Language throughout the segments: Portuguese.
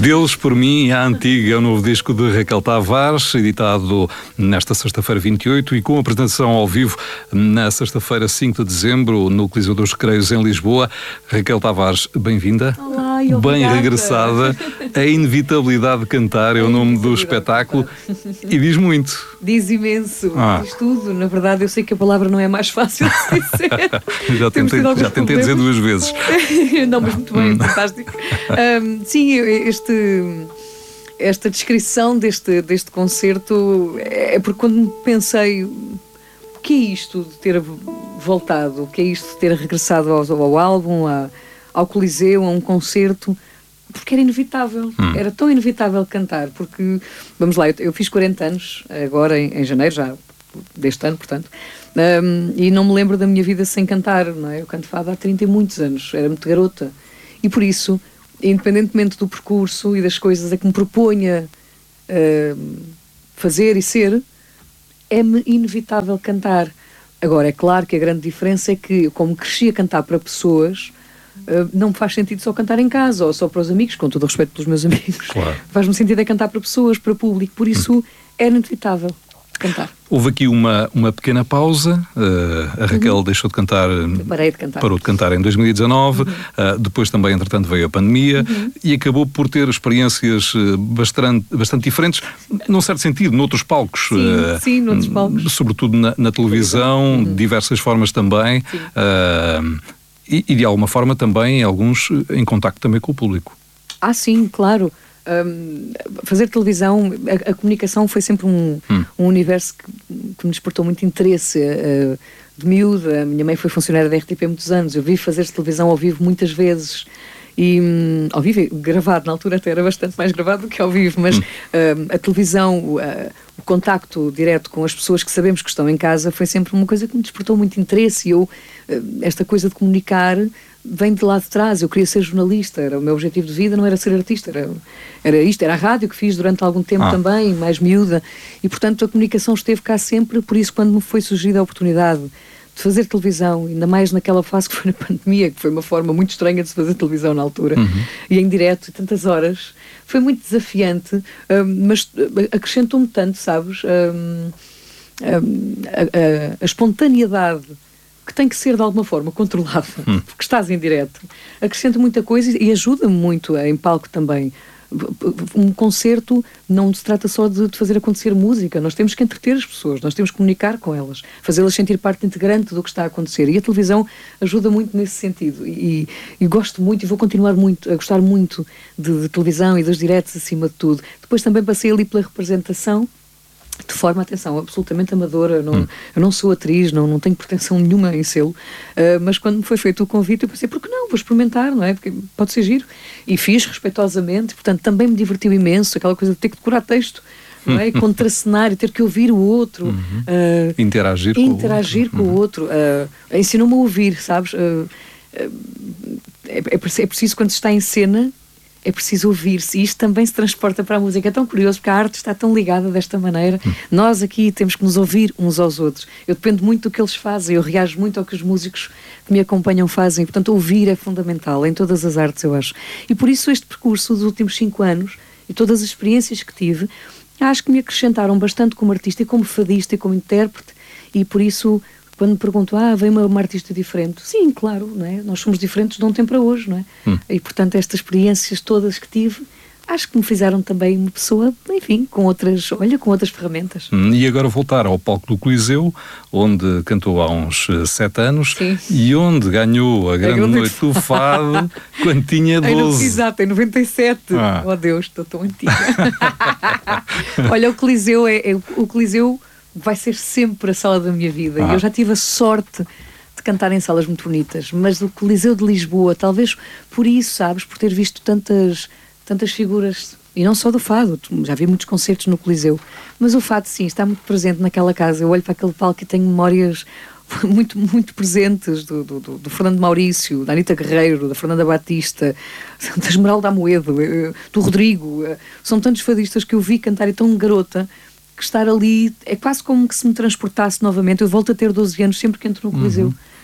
Deus por mim, a Antiga, é o novo disco de Raquel Tavares, editado nesta sexta-feira 28 e com apresentação ao vivo na sexta-feira 5 de dezembro no Coliseu dos Recreios em Lisboa. Raquel Tavares, bem-vinda. Olá, e bem obrigada. Regressada. A inevitabilidade de cantar é o nome do espetáculo e diz muito. Diz imenso, diz tudo. Na verdade, eu sei que a palavra não é mais fácil de dizer. já tentei dizer duas vezes. Não, mas muito bem, fantástico. Sim, esta descrição deste concerto é porque quando pensei o que é isto de ter voltado, o que é isto de ter regressado ao álbum, ao Coliseu, a um concerto, porque era inevitável, era tão inevitável cantar, porque, vamos lá, eu fiz 40 anos, agora em janeiro, já deste ano, portanto, e não me lembro da minha vida sem cantar, não é? Eu canto fado há 30 e muitos anos, era muito garota, e por isso, independentemente do percurso e das coisas a que me proponha fazer e ser, é-me inevitável cantar. Agora, é claro que a grande diferença é que, como cresci a cantar para pessoas, não me faz sentido só cantar em casa ou só para os amigos, com todo o respeito pelos meus amigos. Claro. Faz-me sentido é cantar para pessoas, para público, por isso é inevitável cantar. Houve aqui uma pequena pausa, a Raquel deixou de cantar, Parei de cantar. Parou de cantar em 2019, depois também, entretanto, veio a pandemia e acabou por ter experiências bastante diferentes, num certo sentido, noutros palcos. Sim, noutros palcos. Sobretudo na televisão, de diversas formas também, e de alguma forma também, alguns em contacto também com o público. Sim, claro. Fazer televisão, a comunicação foi sempre um universo que me despertou muito interesse. De miúda, a minha mãe foi funcionária da RTP há muitos anos, eu vi fazer televisão ao vivo muitas vezes, e ao vivo, gravado, na altura até era bastante mais gravado do que ao vivo, mas a televisão, o contacto direto com as pessoas que sabemos que estão em casa foi sempre uma coisa que me despertou muito interesse, e esta coisa de comunicar vem de lá de trás. Eu queria ser jornalista, era o meu objetivo de vida, não era ser artista, era a rádio que fiz durante algum tempo também, mais miúda, e portanto a comunicação esteve cá sempre. Por isso, quando me foi surgida a oportunidade de fazer televisão, ainda mais naquela fase que foi na pandemia, que foi uma forma muito estranha de se fazer televisão na altura, e em direto, e tantas horas, foi muito desafiante, mas acrescentou-me tanto, sabes, a espontaneidade que tem que ser de alguma forma controlada, porque estás em direto, acrescenta muita coisa e ajuda-me muito em palco também. Um concerto não se trata só de fazer acontecer música, nós temos que entreter as pessoas, nós temos que comunicar com elas, fazê-las sentir parte integrante do que está a acontecer, e a televisão ajuda muito nesse sentido, e gosto muito e vou continuar a gostar muito de televisão e dos diretos acima de tudo. Depois também passei ali pela representação, de forma, atenção, absolutamente amadora. Eu não sou atriz, não tenho pretensão nenhuma em sê-lo, mas quando me foi feito o convite eu pensei, por que não? Vou experimentar, não é? Porque pode ser giro. E fiz respeitosamente, portanto também me divertiu imenso, aquela coisa de ter que decorar texto, não é? Contracenar e ter que ouvir o outro. Interagir com o outro. Ensinou-me a ouvir, sabes? É preciso, quando se está em cena, é preciso ouvir-se, e isto também se transporta para a música. É tão curioso, porque a arte está tão ligada desta maneira. Nós aqui temos que nos ouvir uns aos outros. Eu dependo muito do que eles fazem, eu reajo muito ao que os músicos que me acompanham fazem, portanto ouvir é fundamental em todas as artes, eu acho. E por isso este percurso dos últimos 5 anos e todas as experiências que tive, acho que me acrescentaram bastante como artista e como fadista e como intérprete, e por isso, quando me perguntam, vem uma artista diferente, sim, claro, não é? Nós somos diferentes de ontem para hoje, não é? E portanto estas experiências todas que tive, acho que me fizeram também uma pessoa, enfim, com outras ferramentas. E agora voltar ao palco do Coliseu, onde cantou há uns 7 anos, sim, e onde ganhou a grande noite do fado quando tinha 12. Exato, em 97. Oh Deus, estou tão antiga. Olha, o Coliseu vai ser sempre a sala da minha vida. E eu já tive a sorte de cantar em salas muito bonitas, mas o Coliseu de Lisboa, talvez por isso, sabes, por ter visto tantas figuras, e não só do fado, já vi muitos concertos no Coliseu, mas o fado sim, está muito presente naquela casa. Eu olho para aquele palco e tenho memórias muito, muito presentes do Fernando Maurício, da Anita Guerreiro, da Fernanda Batista, da Esmeralda Amoedo, do Rodrigo. São tantos fadistas que eu vi cantar, e tão garota, que estar ali é quase como que se me transportasse novamente. Eu volto a ter 12 anos sempre que entro no Coliseu.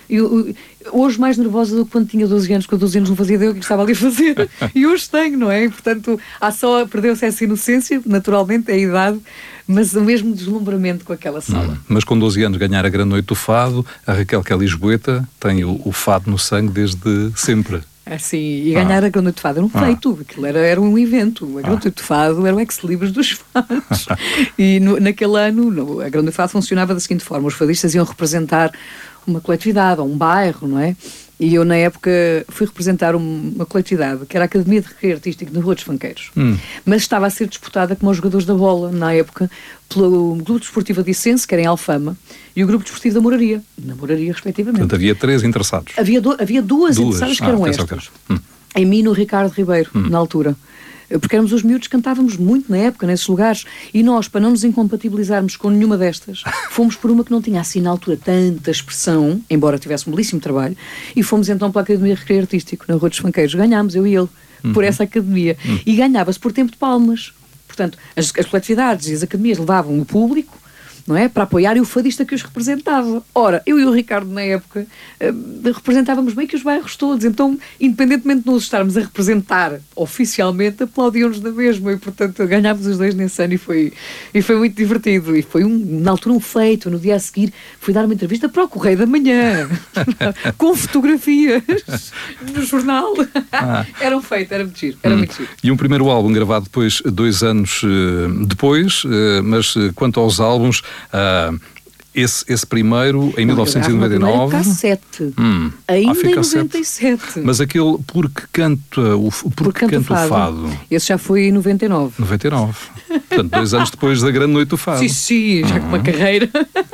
Hoje mais nervosa do que quando tinha 12 anos, porque 12 anos não fazia ideia o que estava ali a fazer. E hoje tenho, não é? E, portanto, perdeu-se essa inocência, naturalmente, é a idade, mas o mesmo deslumbramento com aquela sala. Mas com 12 anos ganhar a Grande Noite do Fado, a Raquel, que é lisboeta, tem o fado no sangue desde sempre. Assim, e ganhar a Grande Noite do Fado era um feito, aquilo era um evento. A Grande Noite do Fado era o ex-libris dos fados. E naquele ano, a Grande Noite do Fado funcionava da seguinte forma: os fadistas iam representar uma coletividade ou um bairro, não é? E eu, na época, fui representar uma coletividade que era a Academia de Recreio Artístico de Rua dos Fanqueiros. Mas estava a ser disputada como os jogadores da bola, na época, pelo Grupo Desportivo Adicense, que era em Alfama, e o Grupo Desportivo da Moraria, na Moraria, respectivamente. Portanto, havia 3 interessados. Havia duas interessadas que eram estas. Em mim e no Ricardo Ribeiro, na altura. Porque éramos os miúdos, cantávamos muito na época, nesses lugares, e nós, para não nos incompatibilizarmos com nenhuma destas, fomos por uma que não tinha assim na altura tanta expressão, embora tivesse um belíssimo trabalho, e fomos então pela Academia de Recreio Artístico, na Rua dos Fanqueiros. Ganhámos, eu e ele, por essa academia. E ganhava-se por tempo de palmas. Portanto, as coletividades e as academias levavam o público, não é? Para apoiar, e o fadista que os representava. Ora, eu e o Ricardo, na época, representávamos bem que os bairros todos, então, independentemente de nós estarmos a representar oficialmente, aplaudiam-nos da mesma, e portanto ganhámos os dois nesse ano, e foi muito divertido, e foi na altura um feito. No dia a seguir fui dar uma entrevista para o Correio da Manhã, com fotografias no jornal. Era um feito, era muito giro, E um primeiro álbum gravado depois, 2 anos depois, mas quanto aos álbuns, esse primeiro em 1999. Cassete. Ainda em 97. Mas aquele Porque Canto o Fado. Esse já foi em 99. 99. Portanto, 2 anos depois da Grande Noite do Fado. Sim, já com uma carreira.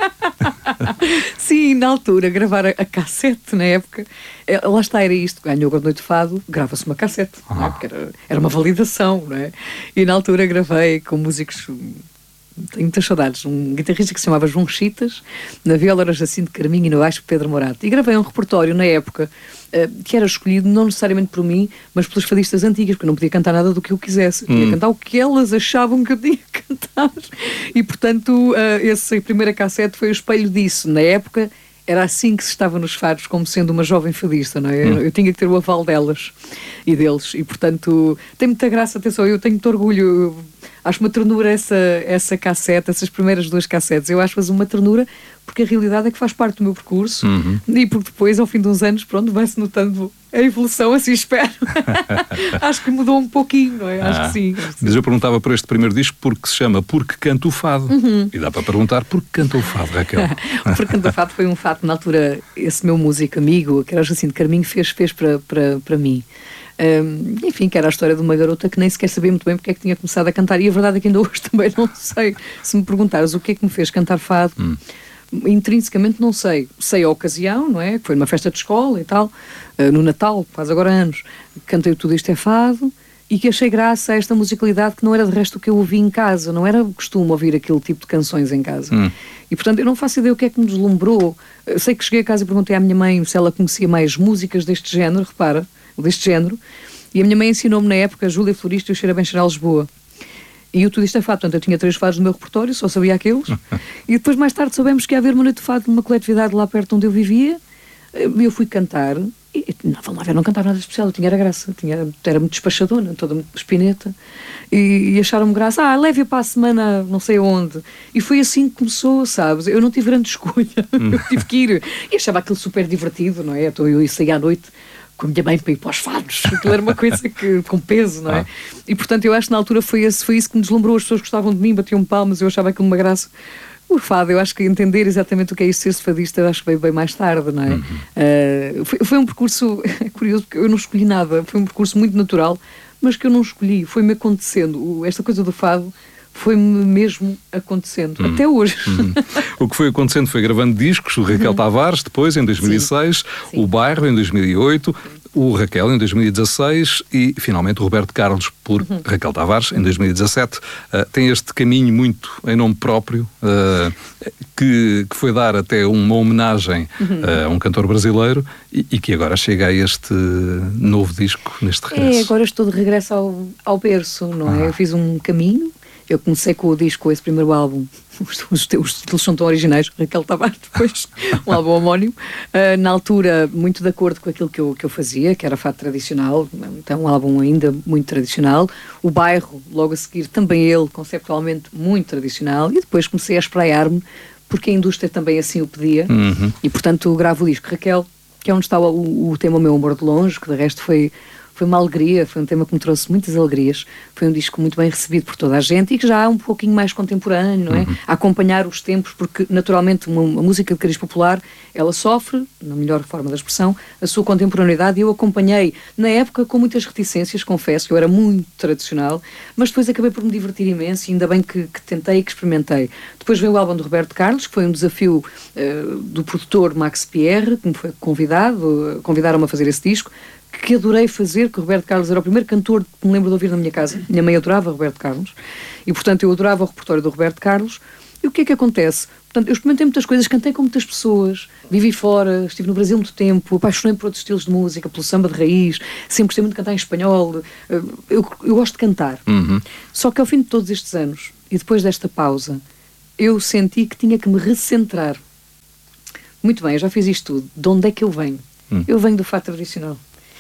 Sim, na altura, gravar a cassete, na época, lá está, era isto: ganhou a Grande Noite do Fado, grava-se uma cassete, não é? Porque era uma validação, não é? E na altura gravei com músicos. Tenho muitas saudades. Um guitarrista que se chamava João Chitas, na viola era Jacinto Carminho e no baixo Pedro Morato. E gravei um repertório na época que era escolhido não necessariamente por mim, mas pelas fadistas antigas, porque eu não podia cantar nada do que eu quisesse. Eu podia cantar o que elas achavam que eu tinha que cantar. E, portanto, essa primeira cassete foi o espelho disso. Na época, era assim que se estava nos fados, como sendo uma jovem fadista, não é? Eu tinha que ter o aval delas e deles. E, portanto, tem muita graça, atenção, eu tenho muito orgulho. Acho uma ternura essa cassete, essas primeiras 2 cassetes. Eu acho-as uma ternura porque a realidade é que faz parte do meu percurso e porque depois, ao fim de uns anos, pronto, vai-se notando a evolução, assim espero. Acho que mudou um pouquinho, não é? Acho que sim. Mas eu perguntava por este primeiro disco porque se chama Porque Canto o Fado. E dá para perguntar porque canta o fado, Raquel. Porque Canto o Fado foi um fado, na altura, esse meu músico amigo, que era o Jacinto Carminho, fez para mim. Enfim, que era a história de uma garota que nem sequer sabia muito bem porque é que tinha começado a cantar, e a verdade é que ainda hoje também não sei. Se me perguntares o que é que me fez cantar fado, intrinsecamente não sei. Sei a ocasião, não é? Que foi numa festa de escola e tal, no Natal, faz agora anos, cantei Tudo Isto é Fado, e que achei graça a esta musicalidade que não era de resto o que eu ouvi em casa, não era costume ouvir aquele tipo de canções em casa. E portanto eu não faço ideia o que é que me deslumbrou. Eu sei que cheguei a casa e perguntei à minha mãe se ela conhecia mais músicas deste género, repara, deste género, e a minha mãe ensinou-me na época a Júlia Florista e o Cheira Bem Cheira Lisboa. E o Tudo Isto é Fado. Portanto, eu tinha 3 fados no meu repertório, só sabia aqueles. E depois, mais tarde, soubemos que ia haver uma noite de fado numa coletividade lá perto onde eu vivia. Eu fui cantar, e não cantava nada especial, eu tinha era graça, era muito despachadona, toda muito espineta, e acharam-me graça, leve-a para a semana não sei onde. E foi assim que começou, sabes? Eu não tive grande escolha, eu tive que ir. E achava aquilo super divertido, não é? Então eu saía à noite com a minha mãe para ir para os fados. Aquilo era uma coisa com peso, não é? E portanto eu acho que na altura foi isso que me deslumbrou. As pessoas gostavam de mim, batiam palmas, eu achava aquilo uma graça. O fado, eu acho que entender exatamente o que é isso ser fadista, eu acho que veio bem mais tarde, não é? Foi um percurso curioso, porque eu não escolhi nada, foi um percurso muito natural, mas que eu não escolhi, foi-me acontecendo. Esta coisa do fado foi-me mesmo acontecendo, até hoje. O que foi acontecendo foi gravando discos, o Raquel Tavares depois, em 2006, sim. O Bairro em 2008, o Raquel em 2016 e, finalmente, o Roberto Carlos por Raquel Tavares em 2017. Tem este caminho muito em nome próprio, que foi dar até uma homenagem a um cantor brasileiro e que agora chega a este novo disco, neste regresso. Agora estou de regresso ao berço, não é? Eu fiz um caminho. Eu comecei com o disco, esse primeiro álbum, os títulos são tão originais, Raquel Tavares, depois um álbum homónimo, na altura muito de acordo com aquilo que eu fazia, que era fado tradicional, então um álbum ainda muito tradicional. O Bairro, logo a seguir, também ele, conceptualmente muito tradicional, e depois comecei a espraiar-me, porque a indústria também assim o pedia, e portanto gravo o disco Raquel, que é onde está o tema Meu Amor de Longe, que de resto foi uma alegria, foi um tema que me trouxe muitas alegrias, foi um disco muito bem recebido por toda a gente e que já é um pouquinho mais contemporâneo, não é? A acompanhar os tempos, porque naturalmente uma música de cariz popular, ela sofre, na melhor forma da expressão, a sua contemporaneidade, e eu acompanhei na época com muitas reticências, confesso, que eu era muito tradicional, mas depois acabei por me divertir imenso e ainda bem que tentei e que experimentei. Depois veio o álbum do Roberto Carlos, que foi um desafio do produtor Max Pierre, que me foi convidaram-me a fazer esse disco, que adorei fazer, que o Roberto Carlos era o primeiro cantor que me lembro de ouvir na minha casa. Minha mãe adorava Roberto Carlos e, portanto, eu adorava o repertório do Roberto Carlos. E o que é que acontece? Portanto, eu experimentei muitas coisas, cantei com muitas pessoas, vivi fora, estive no Brasil muito tempo, apaixonei por outros estilos de música, pelo samba de raiz, sempre gostei muito de cantar em espanhol. Eu gosto de cantar. Só que ao fim de todos estes anos, e depois desta pausa, eu senti que tinha que me recentrar. Muito bem, eu já fiz isto tudo. De onde é que eu venho? Eu venho do fado tradicional.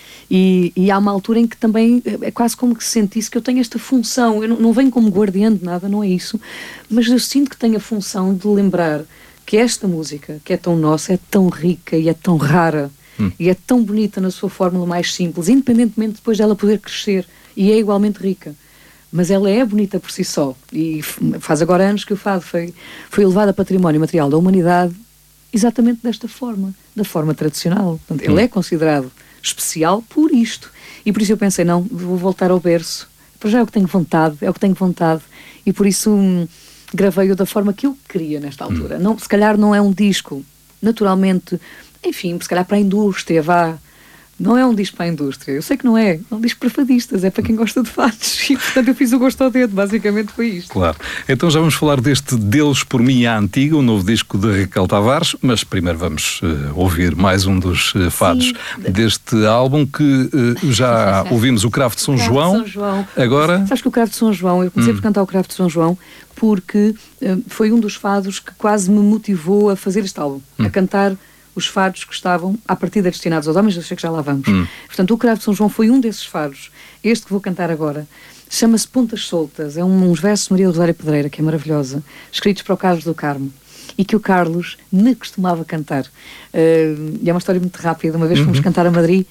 E há uma altura em que também é quase como que sentisse que eu tenho esta função. Eu não venho como guardiã de nada, não é isso, mas eu sinto que tenho a função de lembrar que esta música, que é tão nossa, é tão rica e é tão rara e é tão bonita na sua fórmula mais simples, independentemente depois dela poder crescer, e é igualmente rica, mas ela é bonita por si só. E faz agora anos que o fado foi elevado a património material da humanidade exatamente desta forma, da forma tradicional. Portanto, ele é considerado especial por isto. E por isso eu pensei, não, vou voltar ao berço. Para já é o que tenho vontade. E por isso gravei-o da forma que eu queria nesta altura. Não, se calhar não é um disco, naturalmente, enfim, se calhar para a indústria, vá. Não é um disco para a indústria. Eu sei que não é. É um disco para fadistas. É para quem gosta de fados. E, portanto, eu fiz o gosto ao dedo. Basicamente foi isto. Claro. Então já vamos falar deste Deus por mim à Antiga, o novo disco de Raquel Tavares. Mas primeiro vamos ouvir mais um dos fados deste álbum, que já ouvimos o Cravo de São João. Agora... Sabes que o Cravo de São João, eu comecei por cantar o Cravo de São João porque foi um dos fados que quase me motivou a fazer este álbum. A cantar os fados que estavam à partida destinados aos homens, eu sei que já lá vamos. Portanto, o Cravo de São João foi um desses fados. Este que vou cantar agora chama-se Pontas Soltas. É uns versos de Maria Rosário Pedreira, que é maravilhosa, escritos para o Carlos do Carmo, e que o Carlos me costumava cantar. E é uma história muito rápida. Uma vez fomos cantar a Madrid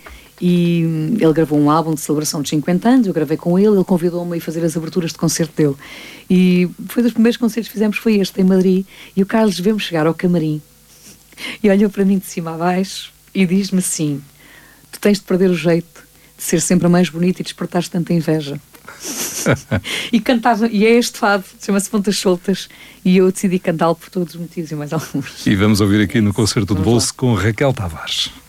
e ele gravou um álbum de celebração de 50 anos, eu gravei com ele convidou-me a ir fazer as aberturas de concerto dele. E foi dos primeiros concertos que fizemos, foi este, em Madrid, e o Carlos vê-me chegar ao camarim e olhou para mim de cima a baixo e diz-me assim: tu tens de perder o jeito de ser sempre a mais bonita e despertares tanta inveja. E cantava, e é este fado, chama-se Pontas Soltas, e eu decidi cantá-lo por todos os motivos e mais alguns. E vamos ouvir aqui no Concerto de Bolso com Raquel Tavares.